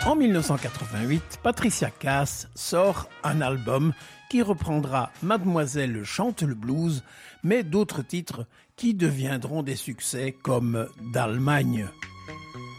En 1988, Patricia Cass sort un album qui reprendra Mademoiselle chante le blues, mais d'autres titres qui deviendront des succès comme d'Allemagne.